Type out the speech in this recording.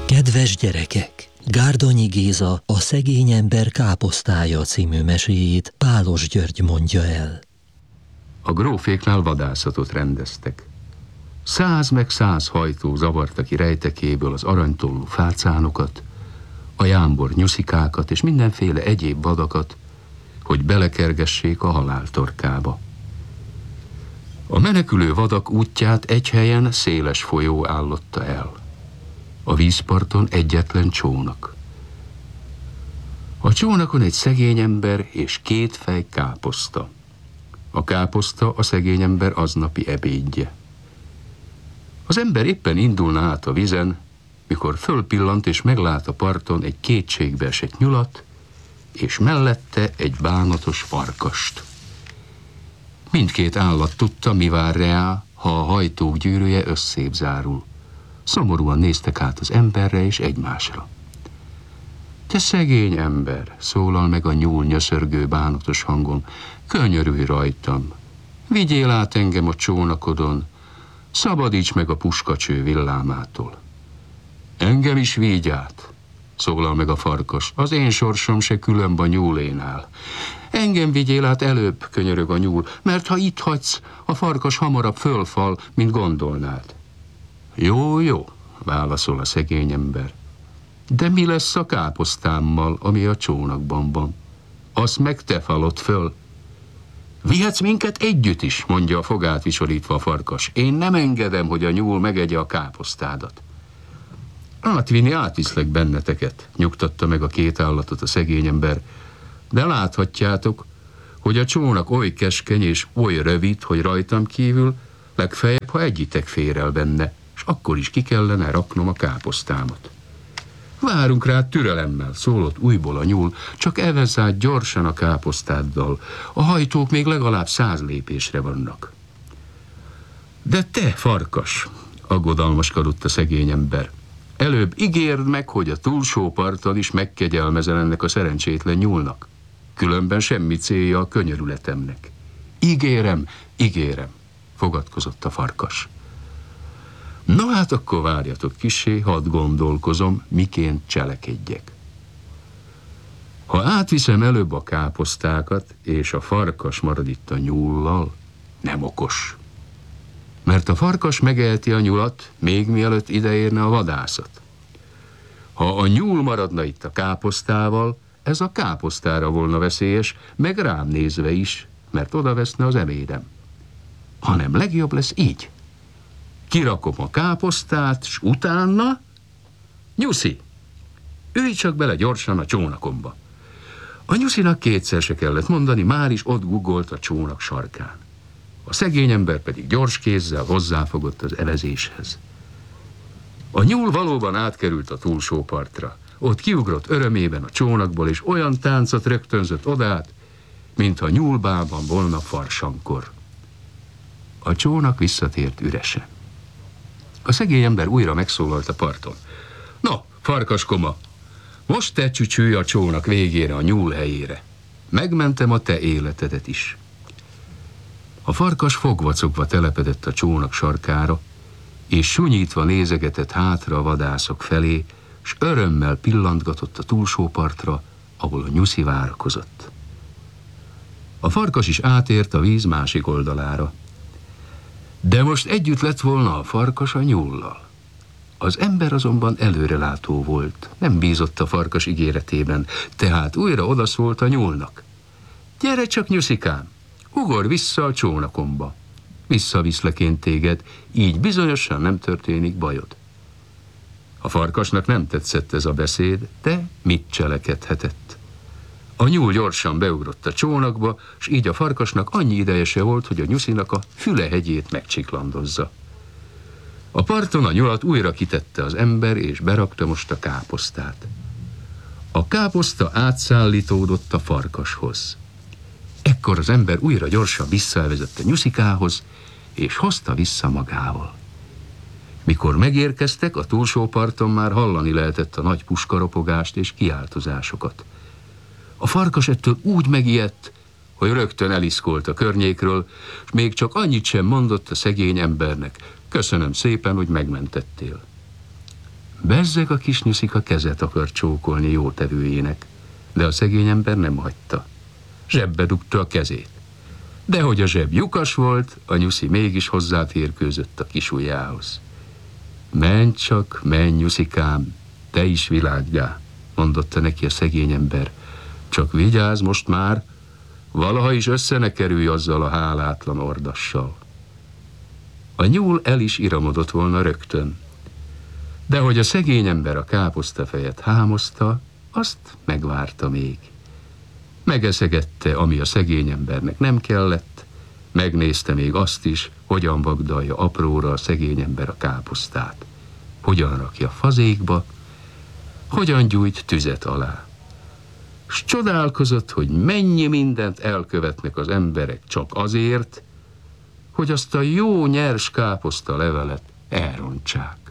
Kedves gyerekek! Gárdonyi Géza a Szegény ember káposztája című meséjét Pálos György mondja el. A gróféknál vadászatot rendeztek. 100 meg 100 hajtó zavarta ki rejtekéből az aranytollú fácánokat, a jámbor nyuszikákat és mindenféle egyéb vadakat, hogy belekergessék a haláltorkába. A menekülő vadak útját egy helyen széles folyó állotta el. A vízparton egyetlen csónak. A csónakon egy szegény ember és 2 fej káposzta. A káposzta a szegény ember aznapi ebédje. Az ember éppen indulna át a vizen, mikor fölpillant és meglát a parton egy kétségbeesett nyulat, és mellette egy bánatos farkast. Mindkét állat tudta, mi vár rá, ha a hajtók gyűrűje összébb zárul. Szomorúan néztek át az emberre és egymásra. Te szegény ember, szólal meg a nyúl nyöszörgő bánatos hangon, könyörülj rajtam, vigyél át engem a csónakodon, szabadíts meg a puskacső villámától. Engem is vigy át, szólal meg a farkas, az én sorsom se különb a nyúlénál. Engem vigyél át előbb, könyörög a nyúl, mert ha itt hagysz, a farkas hamarabb fölfal, mint gondolnád. Jó, jó, válaszol a szegény ember. De mi lesz a káposztámmal, ami a csónakban van? Azt meg te falod föl. Vihetsz minket együtt is, mondja a fogát visorítva a farkas. Én nem engedem, hogy a nyúl megegye a káposztádat. Átvinni átviszlek benneteket, nyugtatta meg a 2 állatot a szegény ember. De láthatjátok, hogy a csónak oly keskeny és oly rövid, hogy rajtam kívül legfeljebb, ha egyitek fér el benne, és akkor is ki kellene raknom a káposztámat. Várunk rá türelemmel, szólott újból a nyúl, csak evezz át gyorsan a káposztáddal, a hajtók még legalább 100 lépésre vannak. De te, farkas, aggodalmaskodott a szegény ember, előbb ígérd meg, hogy a túlsó parton is megkegyelmezel ennek a szerencsétlen nyúlnak. Különben semmi célja a könyörületemnek. Ígérem, ígérem, fogadkozott a farkas. Na hát akkor várjatok kissé, hadd gondolkozom, miként cselekedjek. Ha átviszem előbb a káposztákat, és a farkas marad itt a nyúllal, nem okos. Mert a farkas megelti a nyulat, még mielőtt ideérne a vadászat. Ha a nyúl maradna itt a káposztával, ez a káposztára volna veszélyes, meg rám nézve is, mert oda veszne az ebédem. Hanem legjobb lesz így. Kirakom a káposztát, s utána... Nyuszi, ülj csak bele gyorsan a csónakomba. A Nyuszinak 2-szer se kellett mondani, már is ott guggolt a csónak sarkán. A szegény ember pedig gyors kézzel hozzáfogott az evezéshez. A nyúl valóban átkerült a túlsó partra. Ott kiugrott örömében a csónakból, és olyan táncot rögtönzött odát, mintha nyúlbában volna farsankor. A csónak visszatért üresen. A szegény ember újra megszólalt a parton. No, farkaskoma, most te csücsülj a csónak végére, a nyúl helyére. Megmentem a te életedet is. A farkas fogvacogva telepedett a csónak sarkára, és sunyítva nézegetett hátra a vadászok felé, s örömmel pillantgatott a túlsó partra, ahol a Nyuszi várakozott. A farkas is átért a víz másik oldalára. De most együtt lett volna a farkas a nyúllal. Az ember azonban előrelátó volt, nem bízott a farkas ígéretében, tehát újra odaszólt a nyúlnak. Gyere csak, Nyuszikám, ugorj vissza a csónakomba. Visszaviszlek én téged, így bizonyosan nem történik bajod. A farkasnak nem tetszett ez a beszéd, de mit cselekedhetett? A nyúl gyorsan beugrott a csónakba, s így a farkasnak annyi ideje se volt, hogy a Nyuszinak a fülehegyét megcsiklandozza. A parton a nyulat újra kitette az ember, és berakta most a káposztát. A káposzta átszállítódott a farkashoz. Ekkor az ember újra gyorsan visszavezett a Nyuszikához, és hozta vissza magával. Mikor megérkeztek, a túlsó parton már hallani lehetett a nagy puskaropogást és kiáltozásokat. A farkas ettől úgy megijedt, hogy rögtön eliszkolt a környékről, és még csak annyit sem mondott a szegény embernek: köszönöm szépen, hogy megmentettél. Bezzeg a kis Nyuszika kezet akar csókolni jótevőjének, de a szegény ember nem hagyta. Zsebbe dugta a kezét. De hogy a zseb lyukas volt, a Nyuszi mégis hozzátérkőzött a kis ujjához. Menj csak, menj, Nyuszikám, te is világgá, mondotta neki a szegény ember. Csak vigyázz most már, valaha is össze ne kerülj azzal a hálátlan ordassal. A nyúl el is iramodott volna rögtön, de hogy a szegény ember a káposztafejet hámozta, azt megvárta még. Megeszegette, ami a szegény embernek nem kellett, megnézte még azt is, hogyan vagdalja apróra a szegény ember a káposztát, hogyan rakja fazékba, hogyan gyújt tüzet alá. S csodálkozott, hogy mennyi mindent elkövetnek az emberek csak azért, hogy azt a jó nyers káposzta levelet elrontsák.